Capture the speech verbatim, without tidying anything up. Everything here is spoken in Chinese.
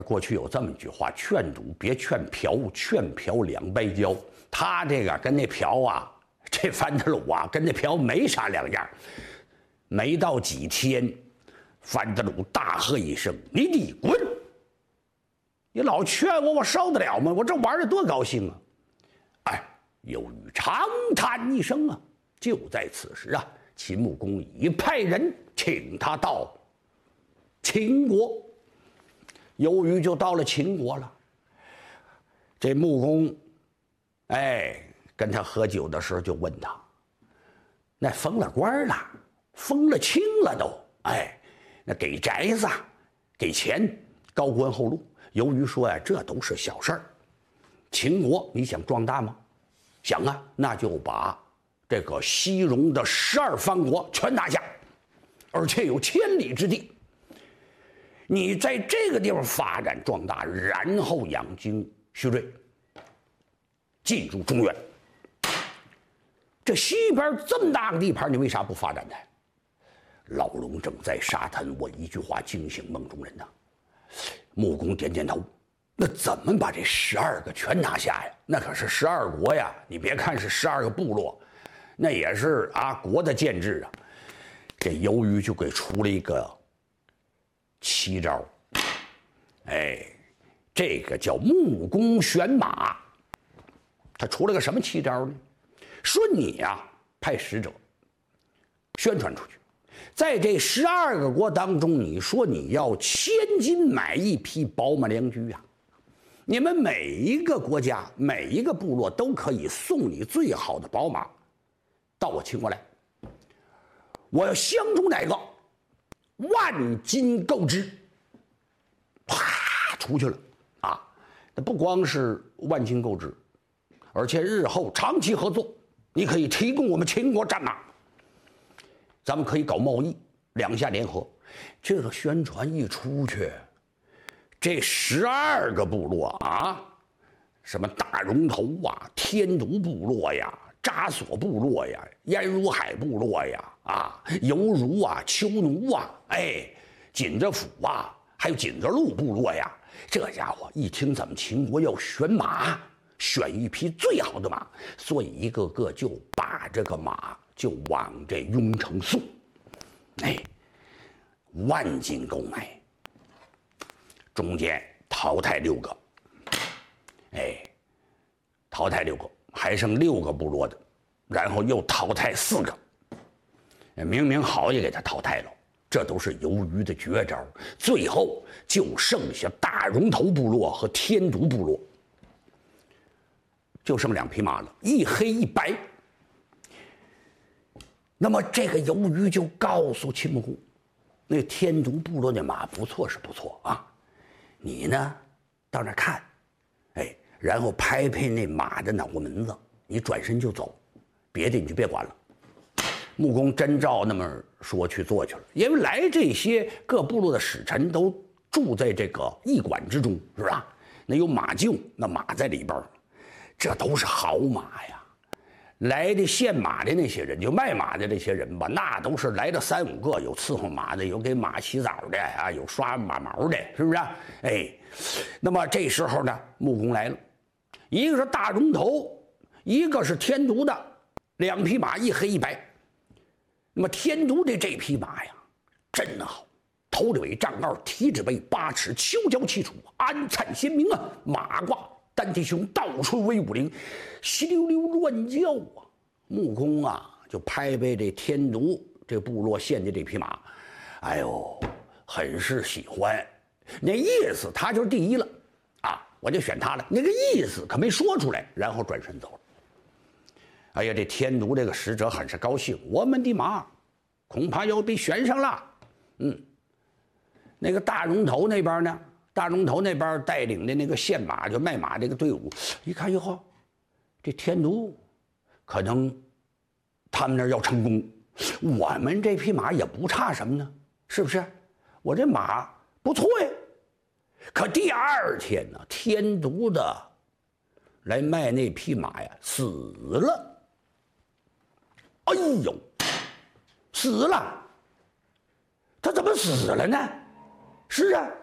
过去有这么一句话：劝赌别劝嫖，劝嫖两败交。他这个跟那嫖啊，这樊德鲁啊，跟那嫖没啥两样。没到几天，樊德鲁大喝一声：“你你滚！你老劝我，我受得了吗？我这玩的多高兴啊！”哎，由于长叹一声啊，就在此时啊，秦穆公已派人请他到秦国。由于就到了秦国了。这穆公，哎，跟他喝酒的时候就问他：“那封了官了，封了卿了都，哎，那给宅子，给钱，高官厚禄。”由于说呀，这都是小事儿。秦国你想壮大吗？想啊，那就把这个西戎的十二藩国全拿下，而且有千里之地。你在这个地方发展壮大，然后养精蓄锐，进入中原。这西边这么大个地盘，你为啥不发展呢？老龙正在沙滩，我一句话惊醒梦中人呐。穆公点点头，那怎么把这十二个全拿下呀？那可是十二国呀！你别看是十二个部落，那也是啊国的建制啊。这由于就给出了一个奇招，哎，这个叫穆公选马。他出了个什么奇招呢？说你呀、啊，派使者宣传出去，在这十二个国当中，你说你要千金买一匹宝马良驹呀、啊，你们每一个国家、每一个部落都可以送你最好的宝马到我秦国来。我要相中哪个，万金购之，啪出去了啊！那不光是万金购之，而且日后长期合作，你可以提供我们秦国战马，咱们可以搞贸易，两下联合。这个宣传一出去，这十二个部落啊，什么大戎头啊、天竺部落呀、扎索部落呀、燕如海部落呀、啊犹如啊、丘奴啊、哎锦泽府啊，还有锦泽路部落呀，这家伙一听咱们秦国要选马，选一匹最好的马，所以一个个就把这个马就往这雍城送，哎，万金购买，中间淘汰六个，哎，淘汰六个，还剩六个部落的，然后又淘汰四个，明明好也给他淘汰了，这都是由于的绝招。最后就剩下大戎头部落和天竺部落，就剩两匹马了，一黑一白。那么这个由于就告诉秦穆公，那天竺部落的马不错是不错啊，你呢到那看，哎，然后拍拍那马的脑瓜门子，你转身就走，别的你就别管了。穆公真照那么说去做去了，因为来这些各部落的使臣都住在这个驿馆之中，是吧？那有马厩，那马在里边，这都是好马呀。来的献马的那些人，就卖马的这些人吧，那都是来了三五个，有伺候马的，有给马洗澡的啊，有刷马毛的，是不是？哎，那么这时候呢，穆公来了，一个是大戎头，一个是天竺的，两匹马，一黑一白。那么天竺的这匹马呀，真好，头里尾丈二，蹄子背八尺，秋交齐楚，安灿鲜明啊，马褂丹蹄胸，倒吹威武灵，稀溜溜乱叫啊！穆公啊，就拍拍这天竺这部落献的这匹马，哎呦，很是喜欢。那意思他就是第一了啊，我就选他了。那个意思可没说出来，然后转身走了。哎呀，这天竺这个使者很是高兴，我们的马恐怕要被选上了。嗯，那个大戎头那边呢？大戎头那边带领的那个献马就卖马这个队伍，一看以后，这天竺可能他们那儿要成功，我们这匹马也不差什么呢，是不是？我这马不错呀。可第二天呢，天竺的来卖那匹马呀，死了。哎呦，死了！他怎么死了呢？是啊。